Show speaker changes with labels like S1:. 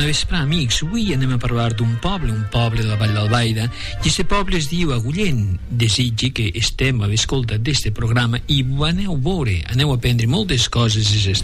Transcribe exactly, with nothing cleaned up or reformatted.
S1: Bona vesprà, amics. Avui anem a parlar d'un poble, un poble de la Vall d'Albaida, i aquest poble es diu Agullent. Desitge que estem a l'escolta d'este programa i ho aneu a veure, aneu a aprendre moltes coses